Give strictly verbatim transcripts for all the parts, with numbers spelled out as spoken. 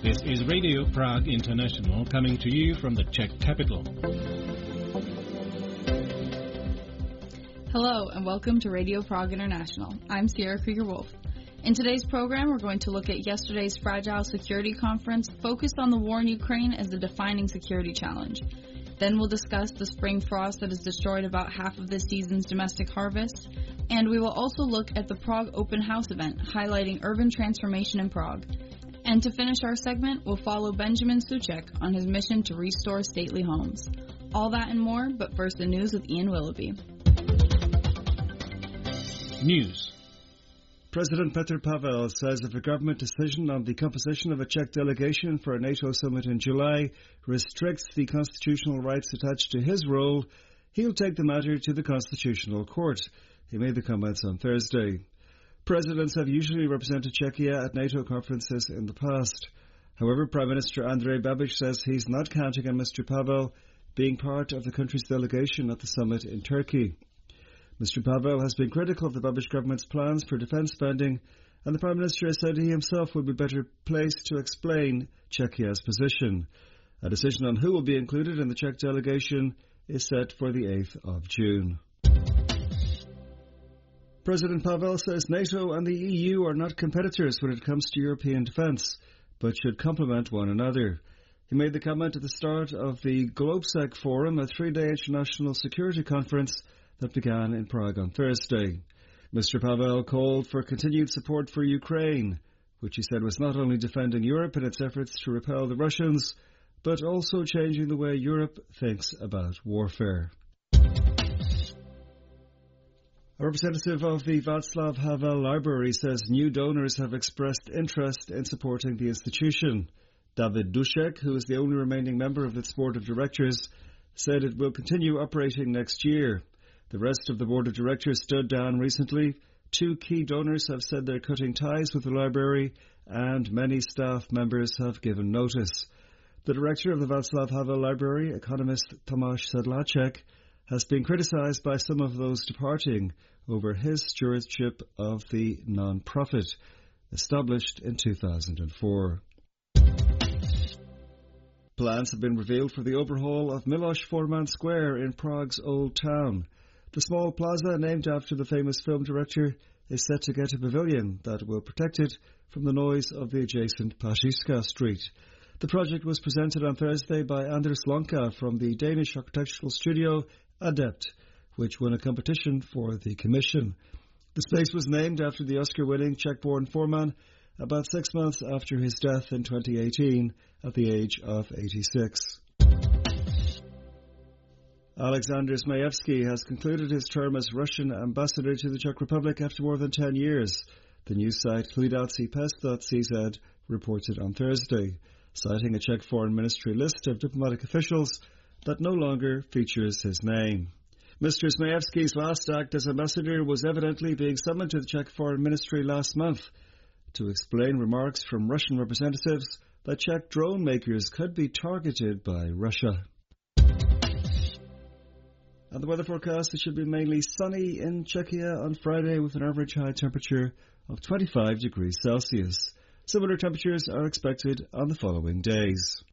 This is Radio Prague International coming to you from the Czech capital. Hello and welcome to Radio Prague International. I'm Sierra Krieger-Wolf. In today's program, we're going to look at yesterday's Fragile Security Conference focused on the war in Ukraine as the defining security challenge. Then we'll discuss the spring frost that has destroyed about half of this season's domestic harvest. And we will also look at the Prague Open House event, highlighting urban transformation in Prague. And to finish our segment, we'll follow Benjamin Suchek on his mission to restore stately homes. All that and more, but first the news with Ian Willoughby. News. President Petr Pavel says if a government decision on the composition of a Czech delegation for a NATO summit in July restricts the constitutional rights attached to his role, he'll take the matter to the Constitutional Court. He made the comments on Thursday. Presidents have usually represented Czechia at NATO conferences in the past. However, Prime Minister Andrej Babiš says he's not counting on Mister Pavel being part of the country's delegation at the summit in Turkey. Mister Pavel has been critical of the Babiš government's plans for defence spending, and the Prime Minister has said he himself would be better placed to explain Czechia's position. A decision on who will be included in the Czech delegation is set for the eighth of June. President Pavel says NATO and the E U are not competitors when it comes to European defence, but should complement one another. He made the comment at the start of the GlobeSec Forum, a three-day international security conference that began in Prague on Thursday. Mister Pavel called for continued support for Ukraine, which he said was not only defending Europe in its efforts to repel the Russians, but also changing the way Europe thinks about warfare. A representative of the Václav Havel Library says new donors have expressed interest in supporting the institution. David Dušek, who is the only remaining member of its board of directors, said it will continue operating next year. The rest of the board of directors stood down recently. Two key donors have said they're cutting ties with the library, and many staff members have given notice. The director of the Václav Havel Library, economist Tomáš Sedláček, has been criticised by some of those departing over his stewardship of the non-profit, established in two thousand four. Plans have been revealed for the overhaul of Miloš Forman Square in Prague's Old Town. The small plaza, named after the famous film director, is set to get a pavilion that will protect it from the noise of the adjacent Pařížská Street. The project was presented on Thursday by Anders Lonka from the Danish architectural studio Adept, which won a competition for the commission. The space was named after the Oscar-winning Czech-born Forman about six months after his death in twenty eighteen at the age of eighty-six. Alexander Zmayevsky has concluded his term as Russian ambassador to the Czech Republic after more than ten years. The news site Hlidací pes dot c z reported on Thursday, citing a Czech Foreign Ministry list of diplomatic officials that no longer features his name. Mister Zmayevsky's last act as ambassador was evidently being summoned to the Czech Foreign Ministry last month to explain remarks from Russian representatives that Czech drone makers could be targeted by Russia. And the weather forecast, it should be mainly sunny in Czechia on Friday with an average high temperature of twenty-five degrees Celsius. Similar temperatures are expected on the following days.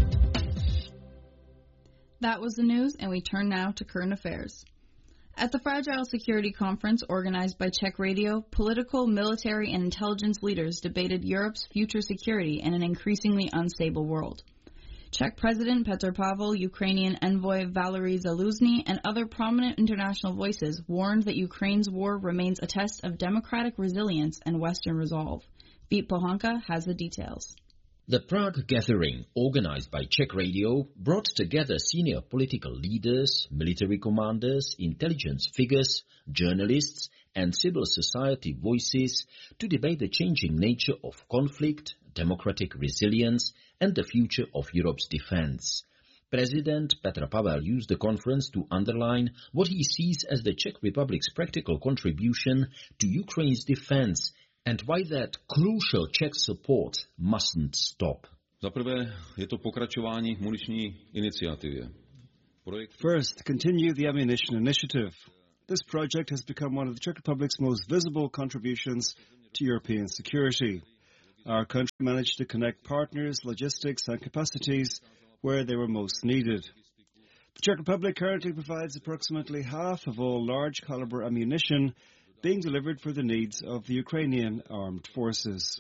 That was the news, and we turn now to current affairs. At the Fragile Security Conference organized by Czech Radio, political, military, and intelligence leaders debated Europe's future security in an increasingly unstable world. Czech President Petr Pavel, Ukrainian envoy Valery Zaluzny, and other prominent international voices warned that Ukraine's war remains a test of democratic resilience and Western resolve. Vít Pohanka has the details. The Prague gathering, organized by Czech Radio, brought together senior political leaders, military commanders, intelligence figures, journalists, and civil society voices to debate the changing nature of conflict, democratic resilience, and the future of Europe's defense. President Petr Pavel used the conference to underline what he sees as the Czech Republic's practical contribution to Ukraine's defense and why that crucial Czech support mustn't stop. Za prvé je to pokračování v muniční iniciativě. First, continue the ammunition initiative. This project has become one of the Czech Republic's most visible contributions to European security. Our country managed to connect partners, logistics and capacities where they were most needed. The Czech Republic currently provides approximately half of all large-caliber ammunition being delivered for the needs of the Ukrainian armed forces.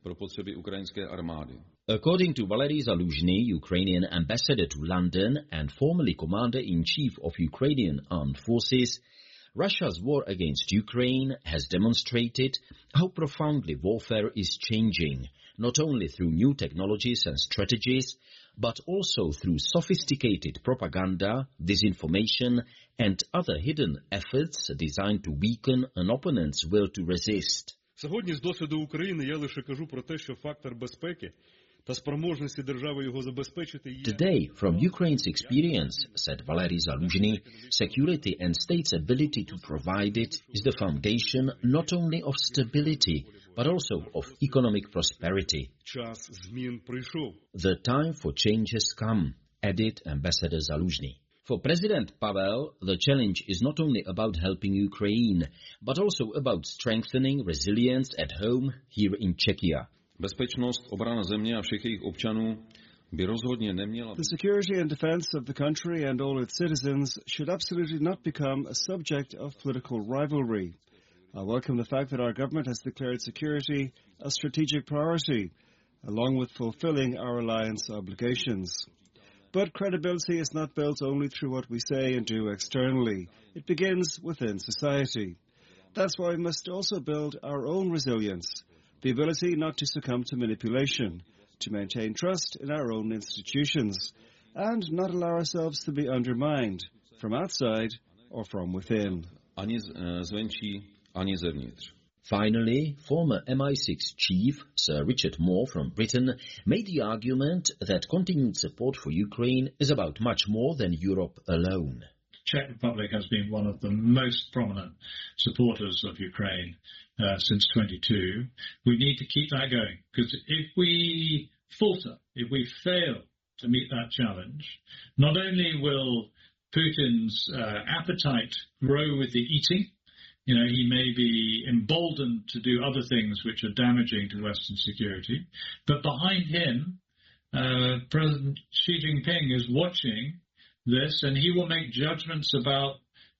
According to Valery Zaluzhny, Ukrainian ambassador to London and formerly commander-in-chief of Ukrainian armed forces, Russia's war against Ukraine has demonstrated how profoundly warfare is changing, not only through new technologies and strategies, but also through sophisticated propaganda, disinformation, and other hidden efforts designed to weaken an opponent's will to resist. Сьогодні з досвіду України я лише кажу про те, що фактор безпеки та спроможності держави його забезпечити є... Today, from Ukraine's experience, said Valery Zaluzhny, security and state's ability to provide it is the foundation not only of stability, but also of economic prosperity. Час змін прийшов. The time for change has come, added Ambassador Zaluzhny. For President Pavel, the challenge is not only about helping Ukraine, but also about strengthening resilience at home here in Czechia. Bezpečnost, obrana země a všech jejich občanů by rozhodně neměla... The security and defense of the country and all its citizens should absolutely not become a subject of political rivalry. I welcome the fact that our government has declared security a strategic priority, along with fulfilling our alliance obligations. But credibility is not built only through what we say and do externally. It begins within society. That's why we must also build our own resilience, the ability not to succumb to manipulation, to maintain trust in our own institutions, and not allow ourselves to be undermined from outside or from within. Ani zvenčí, ani zevnitř. Finally, former M I six chief Sir Richard Moore from Britain made the argument that continued support for Ukraine is about much more than Europe alone. Czech Republic has been one of the most prominent supporters of Ukraine uh, since twenty-two. We need to keep that going, because if we falter, if we fail to meet that challenge, not only will Putin's uh, appetite grow with the eating, you know, he may be emboldened to do other things which are damaging to Western security, but behind him, uh, President Xi Jinping is watching this, and he will make judgments about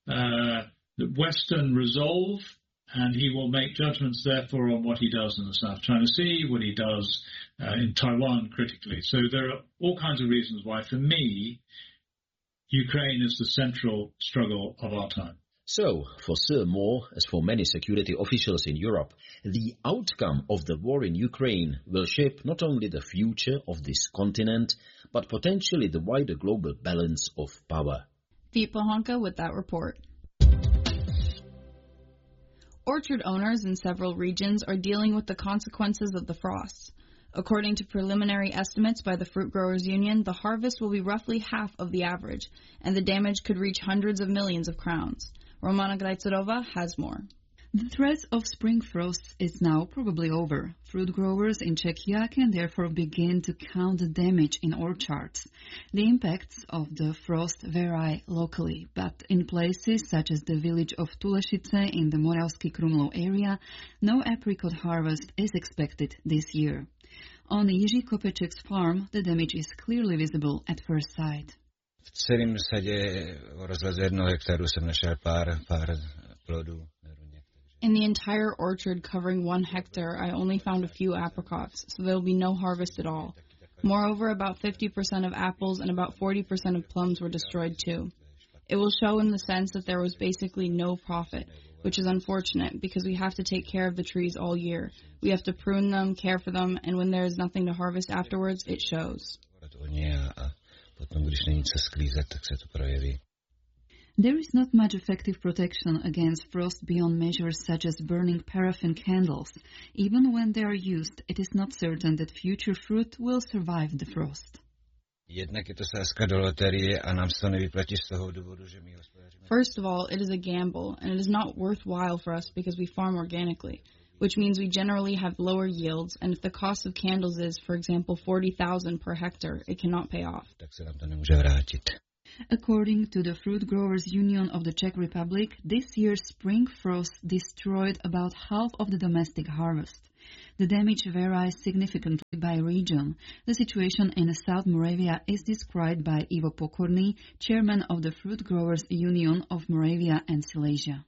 uh, the Western resolve, and he will make judgments, therefore, on what he does in the South China Sea, what he does uh, in Taiwan critically. So there are all kinds of reasons why, for me, Ukraine is the central struggle of our time. So, for Sir Moore, as for many security officials in Europe, the outcome of the war in Ukraine will shape not only the future of this continent, but potentially the wider global balance of power. Pete Pohanka with that report. Orchard owners in several regions are dealing with the consequences of the frosts. According to preliminary estimates by the Fruit Growers Union, the harvest will be roughly half of the average, and the damage could reach hundreds of millions of crowns. Romana Grajcová has more. The threat of spring frosts is now probably over. Fruit growers in Czechia can therefore begin to count the damage in orchards. The impacts of the frost vary locally, but in places such as the village of Tulešice in the Moravský Krumlov area, no apricot harvest is expected this year. On Jiří Kopeček's farm, the damage is clearly visible at first sight. V celém sadě o rozvaze jednoho hektaru jsem našel pár, pár plodů. In the entire orchard covering one hectare, I only found a few apricots, so there will be no harvest at all. Moreover, about fifty percent of apples and about forty percent of plums were destroyed too. It will show in the sense that there was basically no profit, which is unfortunate because we have to take care of the trees all year. We have to prune them, care for them, and when there is nothing to harvest afterwards, it shows. There is not much effective protection against frost beyond measures such as burning paraffin candles. Even when they are used, it is not certain that future fruit will survive the frost. First of all, it is a gamble, and it is not worthwhile for us because we farm organically, which means we generally have lower yields, and if the cost of candles is, for example, forty thousand dollars per hectare, it cannot pay off. According to the Fruit Growers Union of the Czech Republic, this year's spring frost destroyed about half of the domestic harvest. The damage varies significantly by region. The situation in South Moravia is described by Ivo Pokorný, chairman of the Fruit Growers Union of Moravia and Silesia.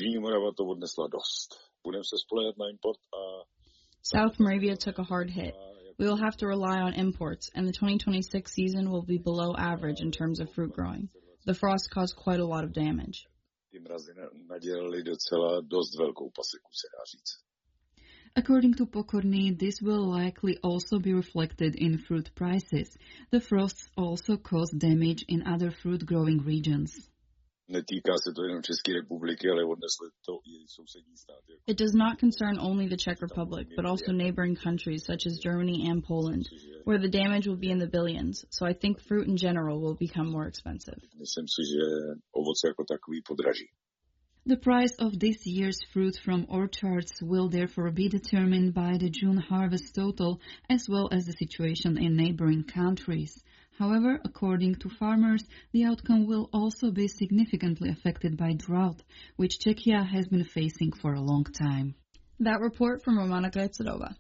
South Moravia took a hard hit. We will have to rely on imports, and the twenty twenty-six season will be below average in terms of fruit growing. The frost caused quite a lot of damage. According to Pokorný, this will likely also be reflected in fruit prices. The frosts also caused damage in other fruit-growing regions. It does not concern only the Czech Republic, but also neighboring countries such as Germany and Poland, where the damage will be in the billions, so I think fruit in general will become more expensive. The price of this year's fruit from orchards will therefore be determined by the June harvest total as well as the situation in neighboring countries. However, according to farmers, the outcome will also be significantly affected by drought, which Czechia has been facing for a long time. That report from Romana Krejcirova.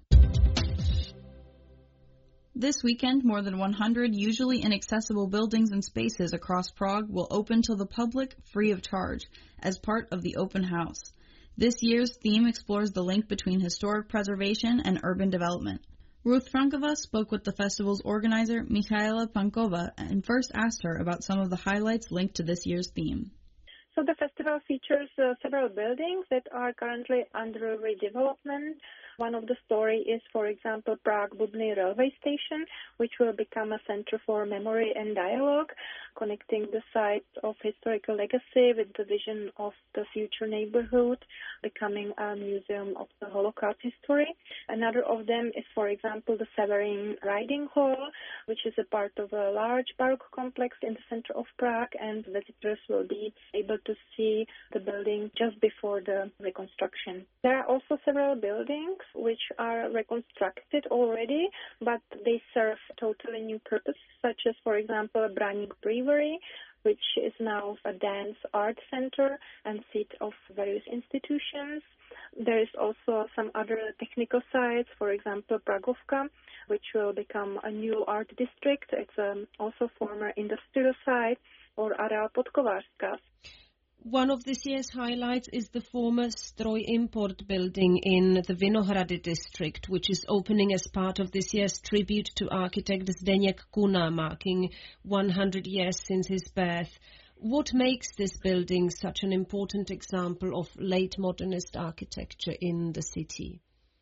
This weekend, more than one hundred usually inaccessible buildings and spaces across Prague will open to the public free of charge as part of the open house. This year's theme explores the link between historic preservation and urban development. Ruth Frankova spoke with the festival's organizer, Michaela Pankova, and first asked her about some of the highlights linked to this year's theme. So the festival features uh, several buildings that are currently under redevelopment. One of the story is, for example, Prague-Bubny railway station, which will become a center for memory and dialogue, connecting the sites of historical legacy with the vision of the future neighborhood, becoming a museum of the Holocaust history. Another of them is, for example, the Severin Riding Hall, which is a part of a large Baroque complex in the center of Prague, and visitors will be able to see the building just before the reconstruction. There are also several buildings which are reconstructed already, but they serve totally new purpose, such as, for example, Braník Brewery, which is now a dance art center and seat of various institutions. There is also some other technical sites, for example, Pragovka, which will become a new art district. It's um, also former industrial site, or Areál Podkovářská. One of this year's highlights is the former Stroj Import building in the Vinohrady district, which is opening as part of this year's tribute to architect Zdeněk Kuna, marking one hundred years since his birth. What makes this building such an important example of late modernist architecture in the city?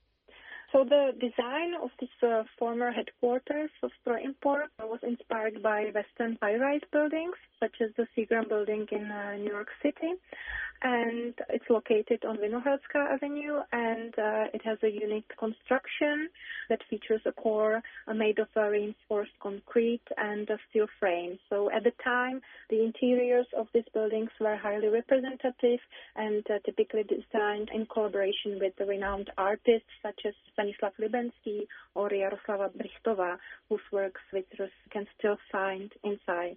So the design of this uh, former headquarters of Stroj Import was inspired by Western high-rise buildings, such as the Seagram building in uh, New York City. And it's located on Vinohradská Avenue, and uh, it has a unique construction that features a core uh, made of uh, reinforced concrete and a steel frame. So at the time, the interiors of these buildings were highly representative and uh, typically designed in collaboration with the renowned artists such as Stanislav Libenský or Jaroslava Brichtová, whose works visitors can still find inside.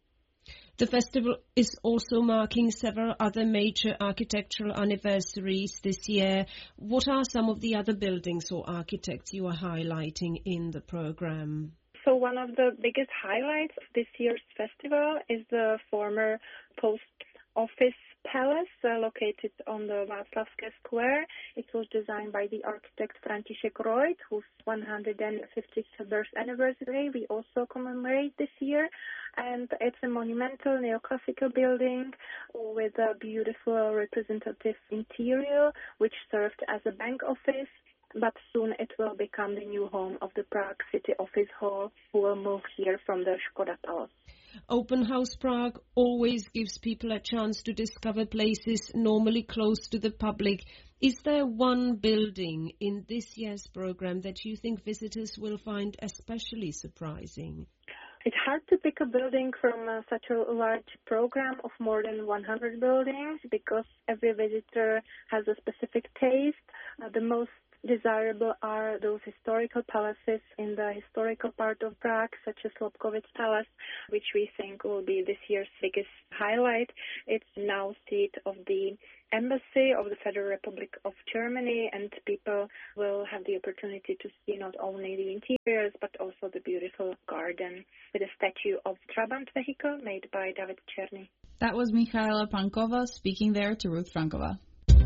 The festival is also marking several other major architectural anniversaries this year. What are some of the other buildings or architects you are highlighting in the program? So one of the biggest highlights of this year's festival is the former post office palace uh, located on the Václavské Square. It was designed by the architect František Rojt, whose one hundred fiftieth birth anniversary we also commemorate this year. And it's a monumental neoclassical building with a beautiful representative interior, which served as a bank office. But soon it will become the new home of the Prague City Office Hall, who will move here from the Škoda Palace. Open House Prague always gives people a chance to discover places normally closed to the public. Is there one building in this year's program that you think visitors will find especially surprising? It's hard to pick a building from uh, such a large program of more than one hundred buildings because every visitor has a specific taste. Uh, the most desirable are those historical palaces in the historical part of Prague, such as Lobkowicz Palace, which we think will be this year's biggest highlight. It's now seat of the Embassy of the Federal Republic of Germany, and people will have the opportunity to see not only the interiors but also the beautiful garden with a statue of Trabant vehicle made by David Czerny. That was Michaela Pankova speaking there to Ruth Frankova.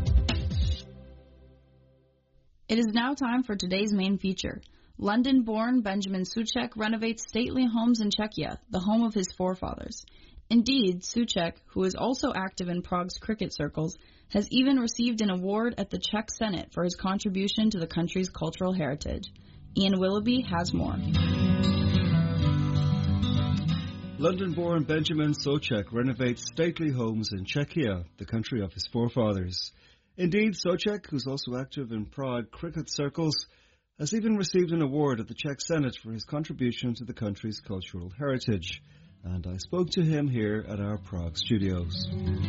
It is now time for today's main feature. London-born Benjamin Souček renovates stately homes in Czechia, the home of his forefathers. Indeed, Souček, who is also active in Prague's cricket circles, has even received an award at the Czech Senate for his contribution to the country's cultural heritage. Ian Willoughby has more. London-born Benjamin Souček renovates stately homes in Czechia, the country of his forefathers. Indeed, Souček, who's also active in Prague cricket circles, has even received an award at the Czech Senate for his contribution to the country's cultural heritage. And I spoke to him here at our Prague studios.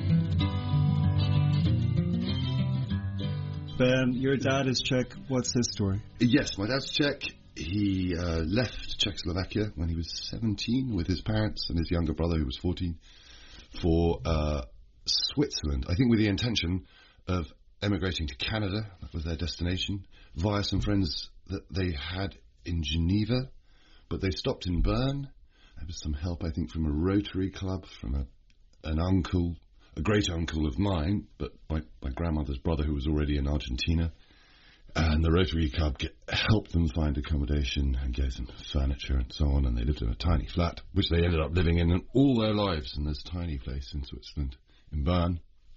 Ben, your dad is Czech. What's his story? Yes, my dad's Czech. He uh, left Czechoslovakia when he was seventeen with his parents and his younger brother, who was fourteen, for uh, Switzerland, I think with the intention of emigrating to Canada. That was their destination, via some friends that they had in Geneva, but they stopped in Bern. There was some help, I think, from a Rotary Club, from a, an uncle, a great-uncle of mine, but my, my grandmother's brother, who was already in Argentina. And the Rotary Club get, helped them find accommodation and gave them furniture and so on, and they lived in a tiny flat, which they ended up living in all their lives in this tiny place in Switzerland, in Bern.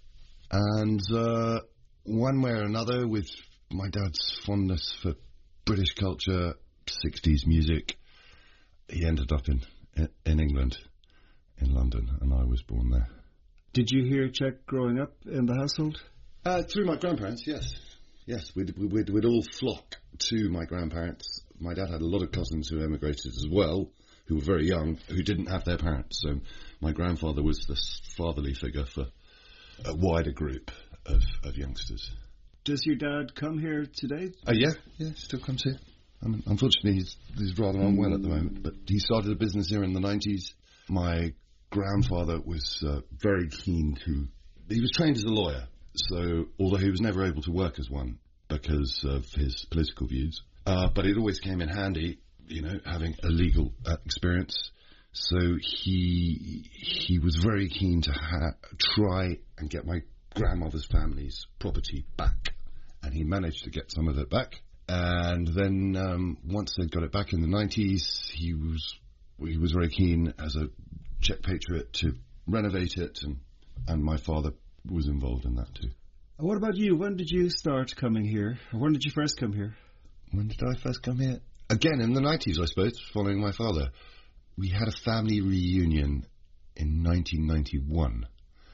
And uh, one way or another, with my dad's fondness for British culture, sixties music, he ended up in, in England, in London, and I was born there. Did you hear Czech growing up in the household? Uh, through my grandparents, yes. Yes, we'd, we'd, we'd all flock to my grandparents. My dad had a lot of cousins who emigrated as well, who were very young, who didn't have their parents. So my grandfather was the fatherly figure for a wider group of, of youngsters. Does your dad come here today? Uh, yeah, yeah, still comes here. I mean, unfortunately, he's, he's rather unwell at the moment, but he started a business here in the nineties. My grandfather was uh, very keen to... He was trained as a lawyer, so although he was never able to work as one because of his political views, uh, but it always came in handy, you know, having a legal uh, experience. So he he was very keen to ha- try and get my grandmother's family's property back, and he managed to get some of it back. And then um, once they got it back in the nineties, he was he was very keen as a Czech patriot to renovate it, and and my father was involved in that too. What about you? When did you start coming here? Or when did you first come here? When did I first come here? Again, in the nineties, I suppose, following my father. We had a family reunion in nineteen ninety-one.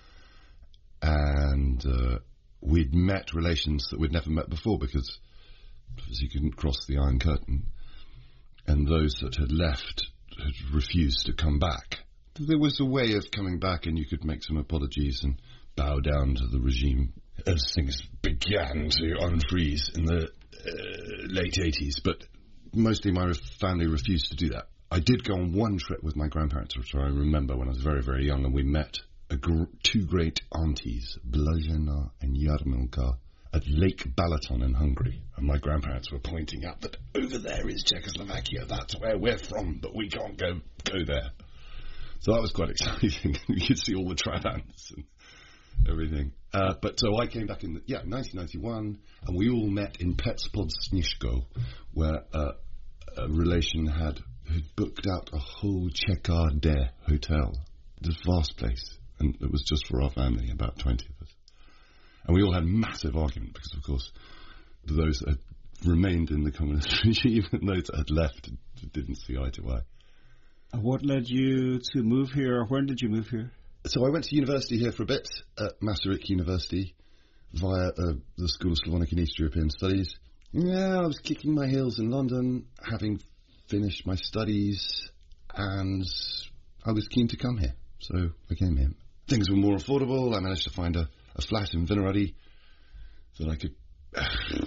And uh, we'd met relations that we'd never met before because, because you couldn't cross the Iron Curtain. And those that had left had refused to come back. There was a way of coming back, and you could make some apologies and bow down to the regime as things began to unfreeze in the uh, late eighties. But mostly my family refused to do that. I did go on one trip with my grandparents, which I remember when I was very, very young, and we met a gr- two great aunties, Blažena and Jarmilka, at Lake Balaton in Hungary. And my grandparents were pointing out that over there is Czechoslovakia, that's where we're from, but we can't go go there. So that was quite exciting. You could see all the trabants and everything. Uh, but so I came back in, the, yeah, nineteen ninety-one, and we all met in Pecspodsniško, where uh, a relation had... who'd booked out a whole Čekáde hotel, this vast place, and it was just for our family, about twenty of us. And we all had massive argument because, of course, those that had remained in the communist regime and those that had left didn't see eye to eye. And what led you to move here, or when did you move here? So I went to university here for a bit, at Masaryk University, via uh, the School of Slavonic and East European Studies. Yeah, I was kicking my heels in London, having finished my studies, and I was keen to come here, so I came here. Things were more affordable. I managed to find a, a flat in Vinohrady that I could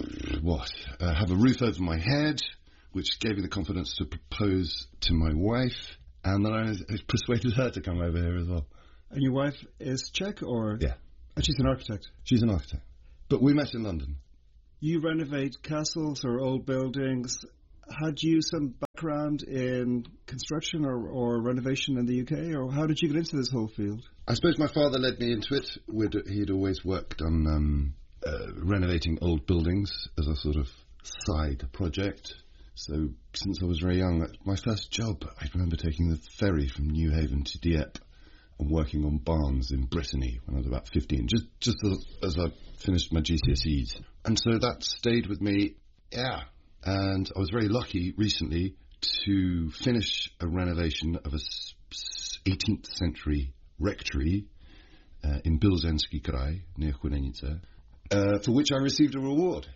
what? Uh, have a roof over my head, which gave me the confidence to propose to my wife, and then I persuaded her to come over here as well. And your wife is Czech, or? Yeah. And she's an architect? She's an architect. But we met in London. You renovate castles or old buildings. Had you some background in construction or, or renovation in the U K, or how did you get into this whole field? I suppose my father led me into it. We'd, he'd always worked on um, uh, renovating old buildings as a sort of side project. So since I was very young, my first job, I remember taking the ferry from New Haven to Dieppe and working on barns in Brittany when I was about fifteen, just just as, as I finished my G C S Es. And so that stayed with me, yeah. And I was very lucky recently to finish a renovation of a eighteenth century rectory uh, in Bilzensky Krai, near Kunenice, uh, for which I received a reward.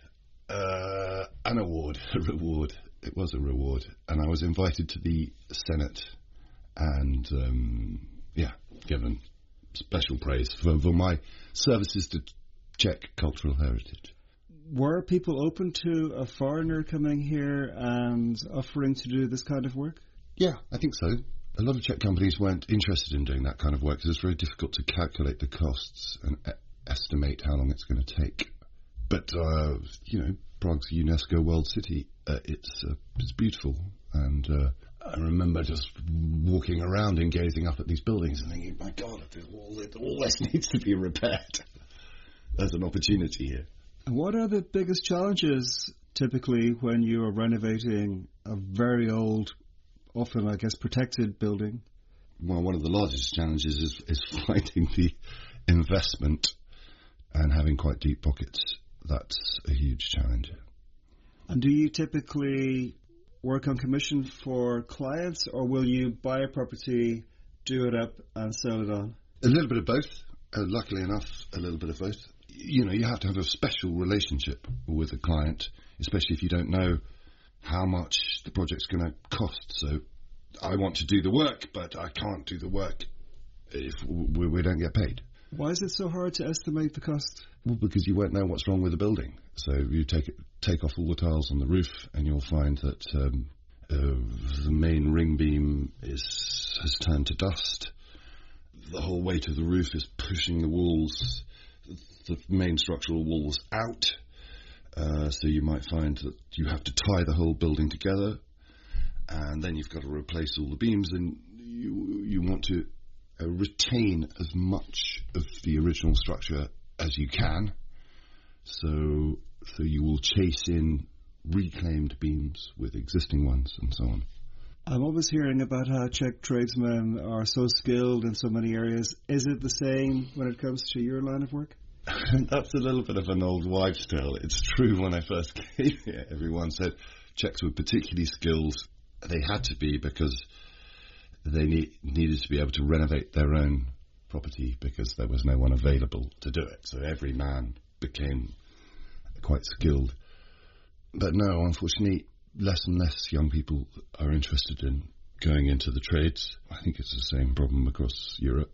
Uh, an award, a reward. It was a reward. And I was invited to the Senate and, um, yeah, given special praise for, for my services to Czech cultural heritage. Were people open to a foreigner coming here and offering to do this kind of work? Yeah, I think so. A lot of Czech companies weren't interested in doing that kind of work because it's very difficult to calculate the costs and e- estimate how long it's going to take. But, uh, you know, Prague's a UNESCO World City. Uh, it's uh, it's beautiful. And uh, I remember just walking around and gazing up at these buildings and thinking, my God, all, all this needs to be repaired. There's an opportunity here. What are the biggest challenges typically when you are renovating a very old, often, I guess, protected building? Well, one of the largest challenges is, is finding the investment and having quite deep pockets. That's a huge challenge. And do you typically work on commission for clients, or will you buy a property, do it up, and sell it on? A little bit of both. Uh, luckily enough, a little bit of both. You know, you have to have a special relationship with a client, especially if you don't know how much the project's going to cost. So I want to do the work, but I can't do the work if we, we don't get paid. Why is it so hard to estimate the cost? Well, because you won't know what's wrong with the building. So you take it, take off all the tiles on the roof, and you'll find that um, uh, the main ring beam is has turned to dust. The whole weight of the roof is pushing the walls, the main structural walls out. Uh, so you might find that you have to tie the whole building together, and then you've got to replace all the beams, and you you want to uh, retain as much of the original structure as you can. So so you will chase in reclaimed beams with existing ones and so on. I'm always hearing about how Czech tradesmen are so skilled in so many areas. Is it the same when it comes to your line of work? That's a little bit of an old wives' tale. It's true, when I first came here, everyone said Czechs were particularly skilled. They had to be because they need, needed to be able to renovate their own property because there was no one available to do it. So every man became quite skilled. But no, unfortunately, less and less young people are interested in going into the trades. I think it's the same problem across Europe.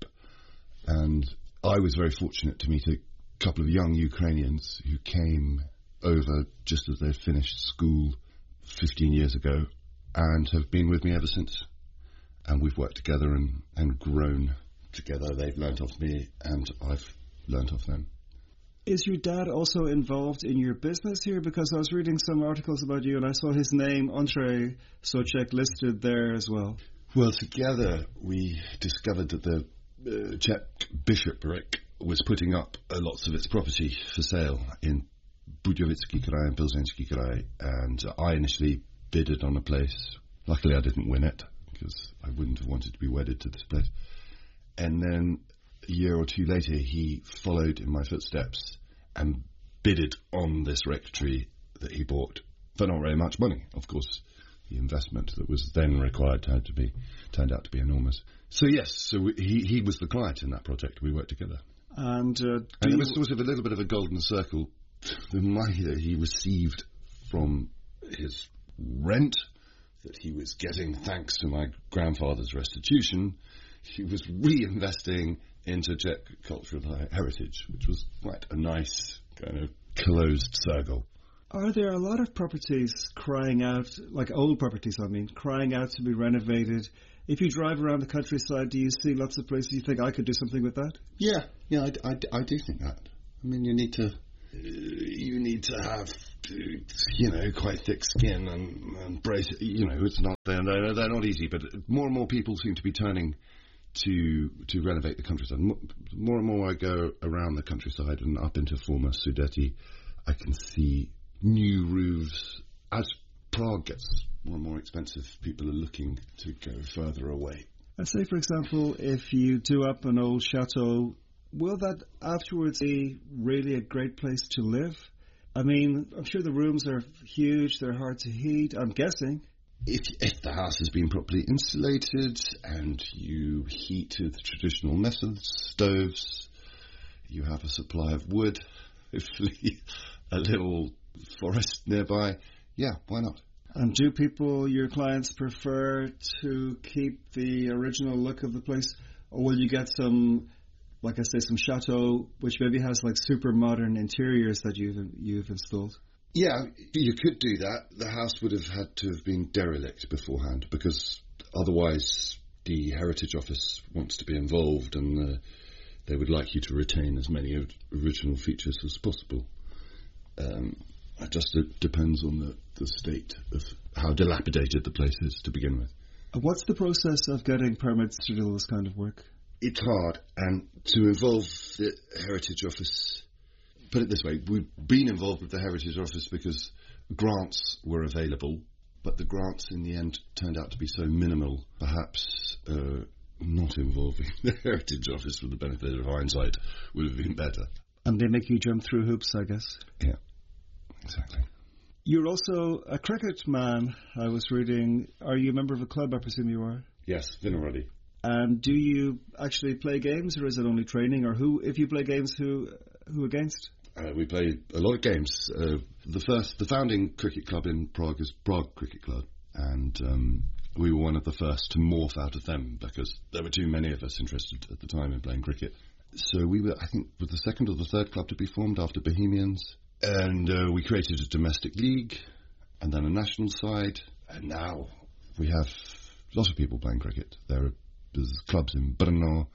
And I was very fortunate to meet a couple of young Ukrainians who came over just as they finished school fifteen years ago and have been with me ever since. And we've worked together and, and grown together. They've learnt off me and I've learnt off them. Is your dad also involved in your business here? Because I was reading some articles about you and I saw his name, Ondřej Souček, listed there as well. Well, together we discovered that the uh, Czech bishopric was putting up uh, lots of its property for sale in Budějovický Kraj and Plzeňský Kraj, and uh, I initially bidded on a place. Luckily I didn't win it, because I wouldn't have wanted to be wedded to this place. And then a year or two later, he followed in my footsteps and bidded on this rectory that he bought for not very much money. Of course, the investment that was then required had to be turned out to be enormous. So yes, so we, he he was the client in that project. We worked together, and uh, and it was sort of a little bit of a golden circle. The money that he received from his rent that he was getting thanks to my grandfather's restitution, he was reinvesting into Czech cultural heritage, which was quite a nice kind of closed circle. Are there a lot of properties crying out, like old properties, I mean, crying out to be renovated? If you drive around the countryside, do you see lots of places you think I could do something with that? Yeah, yeah, I, I, I do think that. I mean, you need to, uh, you need to have, you know, quite thick skin and, and brace. You know, it's not they're, they're they're not easy, but more and more people seem to be turning to to renovate the countryside. More and more I go around the countryside and up into former Sudeti, I can see new roofs. As Prague gets more and more expensive, people are looking to go further away. And say, for example, if you do up an old chateau, will that afterwards be really a great place to live? I mean, I'm sure the rooms are huge, they're hard to heat, I'm guessing. If, if the house has been properly insulated and you heat with traditional methods, stoves, you have a supply of wood, hopefully a little forest nearby, yeah, why not? And do people, your clients, prefer to keep the original look of the place, or will you get some, like I say, some chateau, which maybe has like super modern interiors that you've you've installed? Yeah, you could do that. The house would have had to have been derelict beforehand, because otherwise the Heritage Office wants to be involved, and uh, they would like you to retain as many original features as possible. Um, it just it depends on the, the state of how dilapidated the place is to begin with. What's the process of getting permits to do this kind of work? It's hard, and to involve the Heritage Office, put it this way, we've been involved with the Heritage Office because grants were available, but the grants in the end turned out to be so minimal, perhaps uh, not involving the Heritage Office with the benefit of hindsight would have been better. And they make you jump through hoops, I guess. Yeah, exactly. You're also a cricket man, I was reading. Are you a member of a club, I presume you are? Yes, Vinohrady. And do you actually play games, or is it only training? Or who, if you play games, who who against? Uh, we play a lot of games. Uh, the first, the founding cricket club in Prague is Prague Cricket Club, and um, we were one of the first to morph out of them because there were too many of us interested at the time in playing cricket. So we were, I think, were the second or the third club to be formed after Bohemians, and uh, we created a domestic league, and then a national side, and now we have lots of people playing cricket. There are there's clubs in Brno,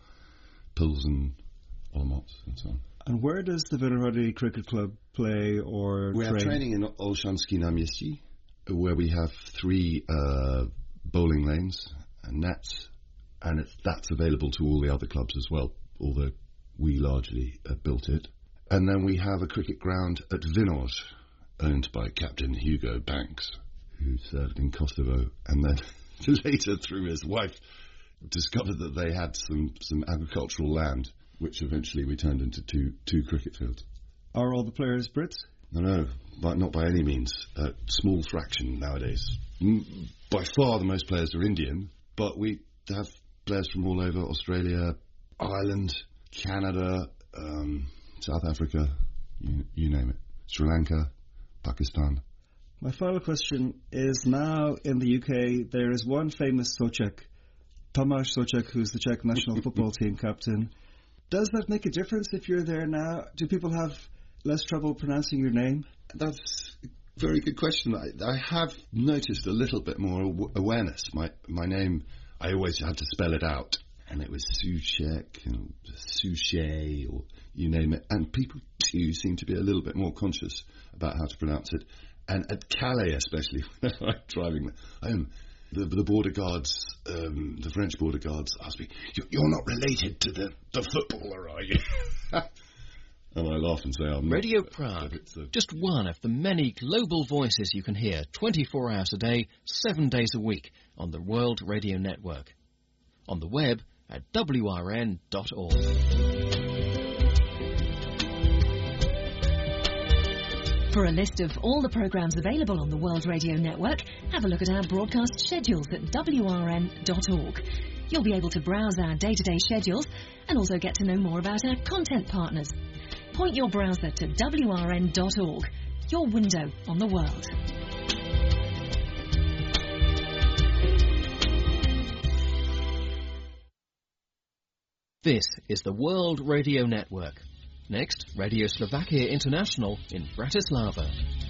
Pilsen, Olomouc, and so on. And where does the Vinohrady Cricket Club play or we train? We are training in Olshansky Náměstí, where we have three uh, bowling lanes and nets, and it's, that's available to all the other clubs as well, although we largely uh, built it. And then we have a cricket ground at Vinod, owned by Captain Hugo Banks, who served in Kosovo, and then later, through his wife, discovered that they had some, some agricultural land, which eventually we turned into two two cricket fields. Are all the players Brits? No, no, but not by any means. A small fraction nowadays. M- by far the most players are Indian, but we have players from all over: Australia, Ireland, Canada, um, South Africa, you, you name it. Sri Lanka, Pakistan. My final question is, now in the U K there is one famous Souček, Tomáš Souček, who's the Czech national football team captain. Does that make a difference if you're there now? Do people have less trouble pronouncing your name? That's a very good question. I, I have noticed a little bit more aw- awareness. My my name, I always had to spell it out, and it was Souček, you know, Souchet, or you name it. And people too seem to be a little bit more conscious about how to pronounce it. And at Calais, especially, when I'm driving home, The, the border guards, um, the French border guards asked me, you're not related to the, the footballer, are you? And I laugh and say, I'm not. Radio Prague, a... just one of the many global voices you can hear twenty-four hours a day, seven days a week on the World Radio Network. On the web at w r n dot org. For a list of all the programmes available on the World Radio Network, have a look at our broadcast schedules at w r n dot org. You'll be able to browse our day-to-day schedules and also get to know more about our content partners. Point your browser to w r n dot org, your window on the world. This is the World Radio Network. Next, Radio Slovakia International in Bratislava.